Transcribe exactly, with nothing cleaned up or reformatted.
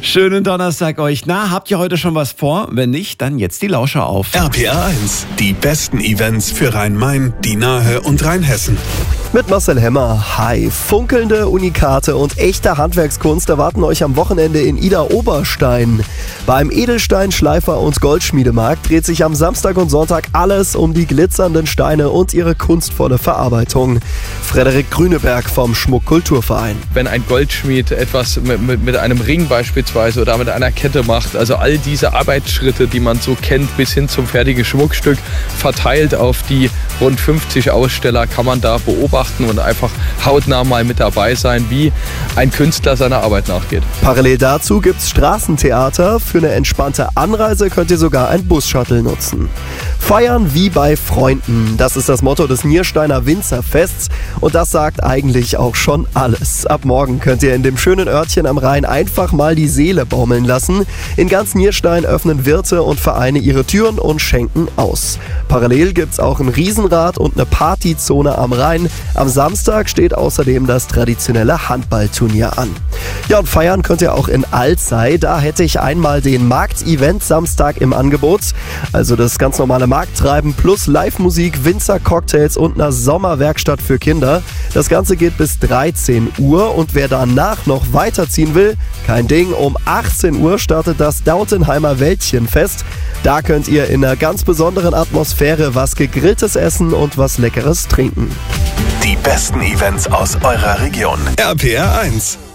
Schönen Donnerstag euch. Na, habt ihr heute schon was vor? Wenn nicht, dann jetzt die Lauscher auf. R P R eins, die besten Events für Rhein-Main, die Nahe und Rheinhessen. Mit Marcel Hemmer. Hi. Funkelnde Unikate und echte Handwerkskunst erwarten euch am Wochenende in Idar-Oberstein. Beim Edelstein-Schleifer- und Goldschmiedemarkt dreht sich am Samstag und Sonntag alles um die glitzernden Steine und ihre kunstvolle Verarbeitung. Frederik Grüneberg vom Schmuck-Kulturverein. Wenn ein Goldschmied etwas mit, mit, mit einem Ring beispielsweise oder mit einer Kette macht, also all diese Arbeitsschritte, die man so kennt, bis hin zum fertigen Schmuckstück, verteilt auf die rund fünfzig Aussteller, kann man da beobachten und einfach hautnah mal mit dabei sein, wie ein Künstler seiner Arbeit nachgeht. Parallel dazu gibt's Straßentheater. Für eine entspannte Anreise könnt ihr sogar ein Bus-Shuttle nutzen. Feiern wie bei Freunden. Das ist das Motto des Niersteiner Winzerfests und das sagt eigentlich auch schon alles. Ab morgen könnt ihr in dem schönen Örtchen am Rhein einfach mal die Seele baumeln lassen. In ganz Nierstein öffnen Wirte und Vereine ihre Türen und schenken aus. Parallel gibt's auch ein Riesenrad und eine Partyzone am Rhein. Am Samstag steht außerdem das traditionelle Handballturnier an. Ja, und feiern könnt ihr auch in Alzey. Da hätte ich einmal den Markt-Event Samstag im Angebot. Also das ganz normale Markttreiben plus Live-Musik, Winzer-Cocktails und eine Sommerwerkstatt für Kinder. Das Ganze geht bis dreizehn Uhr und wer danach noch weiterziehen will, kein Ding, um achtzehn Uhr startet das Dautenheimer Wäldchenfest. Da könnt ihr in einer ganz besonderen Atmosphäre was Gegrilltes essen und was Leckeres trinken. Die besten Events aus eurer Region. R P R eins.